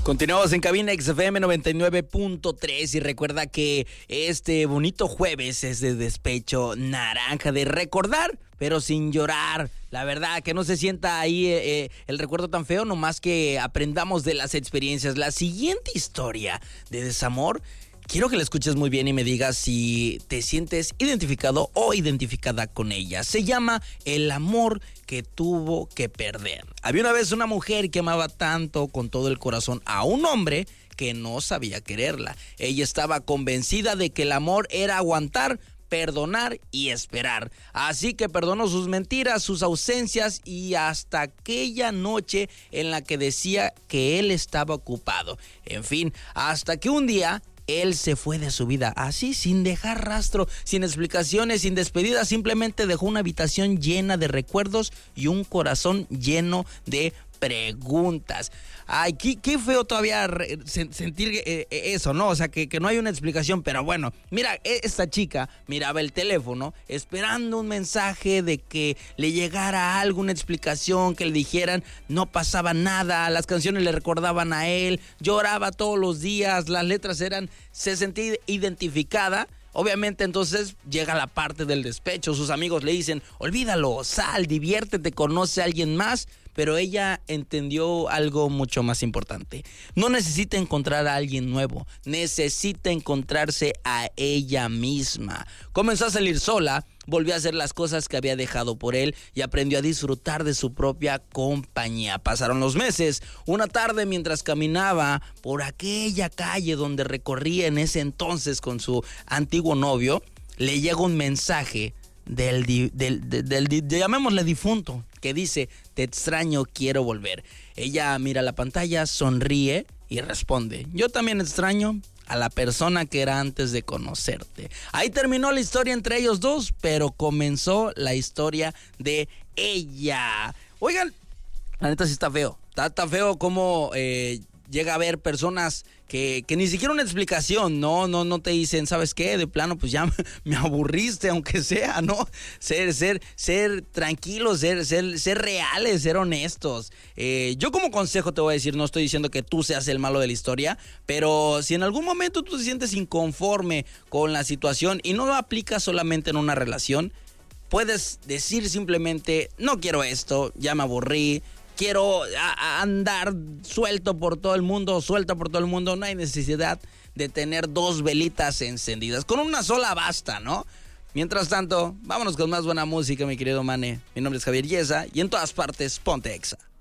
Continuamos en cabina XFM 99.3 y recuerda que este bonito jueves es de despecho naranja, de recordar, pero sin llorar. La verdad, que no se sienta ahí el recuerdo tan feo, nomás que aprendamos de las experiencias. La siguiente historia de desamor, quiero que la escuches muy bien y me digas si te sientes identificado o identificada con ella. Se llama El amor que tuvo que perder. Había una vez una mujer que amaba tanto con todo el corazón a un hombre que no sabía quererla. Ella estaba convencida de que el amor era aguantar, perdonar y esperar. Así que perdonó sus mentiras, sus ausencias y hasta aquella noche en la que decía que él estaba ocupado. En fin, hasta que un día él se fue de su vida, así sin dejar rastro, sin explicaciones, sin despedida, simplemente dejó una habitación llena de recuerdos y un corazón lleno de preguntas. Ay, qué feo todavía sentir eso, ¿no? O sea, que no hay una explicación, pero bueno, mira, esta chica miraba el teléfono esperando un mensaje de que le llegara alguna explicación, que le dijeran no pasaba nada, las canciones le recordaban a él, lloraba todos los días, las letras se sentía identificada. Obviamente entonces llega la parte del despecho, sus amigos le dicen, olvídalo, sal, diviértete, conoce a alguien más, pero ella entendió algo mucho más importante. No necesita encontrar a alguien nuevo, necesita encontrarse a ella misma. Comenzó a salir sola, volvió a hacer las cosas que había dejado por él y aprendió a disfrutar de su propia compañía. Pasaron los meses. Una tarde, mientras caminaba por aquella calle donde recorría en ese entonces con su antiguo novio, le llega un mensaje del llamémosle difunto, que dice, te extraño, quiero volver. Ella mira la pantalla, sonríe y responde, yo también extraño a la persona que era antes de conocerte. Ahí terminó la historia entre ellos dos, pero comenzó la historia de ella. Oigan, la neta sí está feo. Está feo como llega a haber personas que ni siquiera una explicación, no te dicen, ¿sabes qué? De plano, pues ya me aburriste, aunque sea, ¿no? Ser tranquilos, ser reales, ser honestos. Yo como consejo te voy a decir, no estoy diciendo que tú seas el malo de la historia, pero si en algún momento tú te sientes inconforme con la situación y no lo aplicas solamente en una relación, puedes decir simplemente, no quiero esto, ya me aburrí, quiero andar suelta por todo el mundo, no hay necesidad de tener dos velitas encendidas, con una sola basta, ¿no? Mientras tanto, vámonos con más buena música, mi querido Mane. Mi nombre es Javier Yesa y en todas partes, ponte Exa.